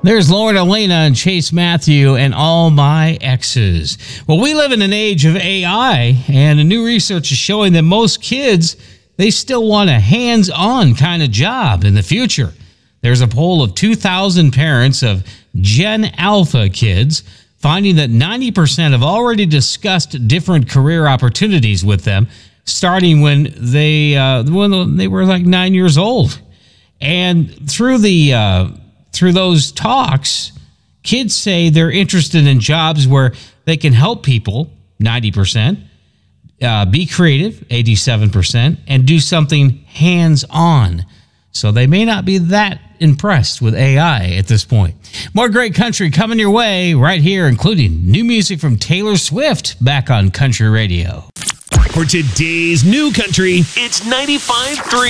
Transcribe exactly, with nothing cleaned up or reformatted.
There's Lauren Elena and Chase Matthew and All My Exes. Well, we live in an age of A I, and a new research is showing that most kids, they still want a hands-on kind of job in the future. There's a poll of two thousand parents of Gen Alpha kids finding that ninety percent have already discussed different career opportunities with them, starting when they uh, when they were like nine years old. And through the uh, through those talks, kids say they're interested in jobs where they can help people, ninety percent, uh, be creative, eighty-seven percent, and do something hands-on. So they may not be that impressed with A I at this point. More great country coming your way right here, including new music from Taylor Swift back on Country Radio. For today's new country, it's ninety-five point three